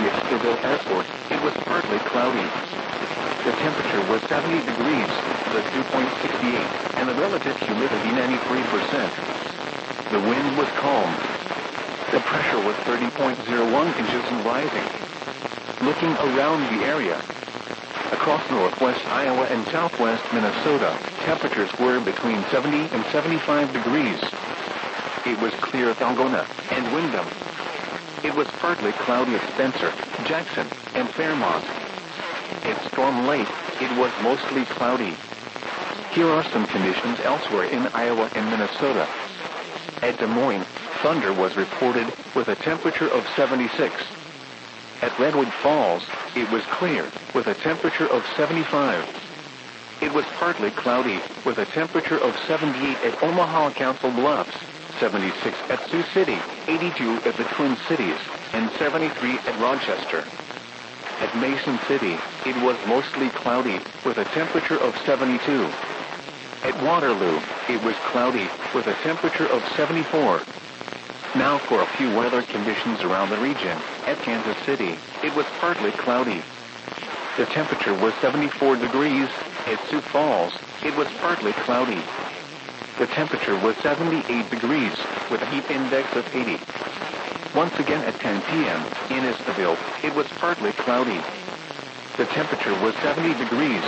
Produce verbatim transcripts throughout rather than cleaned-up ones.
Scottsdale Airport, it was partly cloudy. The temperature was seventy degrees, the dew point sixty-eight, and the relative humidity ninety-three percent. The wind was calm. The pressure was thirty point zero one inches and rising. Looking around the area, across northwest Iowa and southwest Minnesota, temperatures were between seventy and seventy-five degrees. It was clear at Algona and Windham. It was partly cloudy at Spencer, Jackson, and Fairmont. At Storm Lake, it was mostly cloudy. Here are some conditions elsewhere in Iowa and Minnesota. At Des Moines, thunder was reported with a temperature of seventy-six. At Redwood Falls, it was clear with a temperature of seventy-five. It was partly cloudy with a temperature of seventy-eight at Omaha Council Bluffs, seventy-six at Sioux City, eighty-two at the Twin Cities, and seventy-three at Rochester. At Mason City, it was mostly cloudy with a temperature of seventy-two. At Waterloo, it was cloudy with a temperature of seventy-four. Now for a few weather conditions around the region. At Kansas City, it was partly cloudy. The temperature was seventy-four degrees. At Sioux Falls, it was partly cloudy. The temperature was seventy-eight degrees with a heat index of eighty. Once again at ten p.m. in Eastville, it was partly cloudy. The temperature was seventy degrees.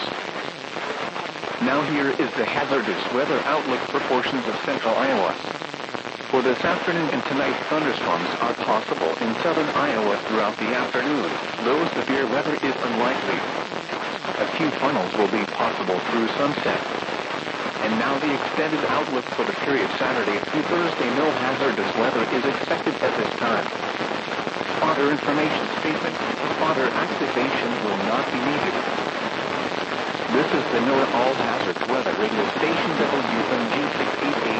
Now here is the hazardous weather outlook for portions of central Iowa. For this afternoon and tonight, thunderstorms are possible in southern Iowa throughout the afternoon, though severe weather is unlikely. A few funnels will be possible through sunset. And now the extended outlook for the period Saturday through Thursday. No hazardous weather is expected at this time. Further information statement. Further activation will not be needed. This is the NOAA All Hazards Weather Radio Station W M G six eight eight.